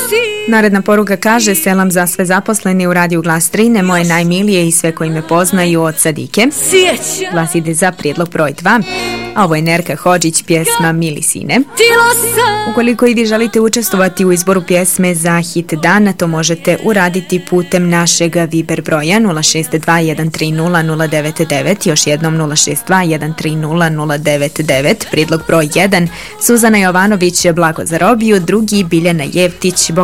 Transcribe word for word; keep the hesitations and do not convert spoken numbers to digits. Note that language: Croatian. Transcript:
Naredna poruka kaže: selam za sve zaposlene u radiju Glas Drine, moje najmilije i sve koji me poznaju od Sadike. Glas ide za prijedlog broj dva. A ovo je Nerka Hodžić, pjesma Mili sine. Ukoliko i vi želite učestvovati u izboru pjesme za hit dana, to možete uraditi putem našeg Viber broja nula šest dva jedan tri nula nula devet devet, još jednom nula šest dva jedan tri nula nula devet devet. Prijedlog broj jedan: Suzana Jovanović, Blago za robiju, drugi Biljana Jevtić,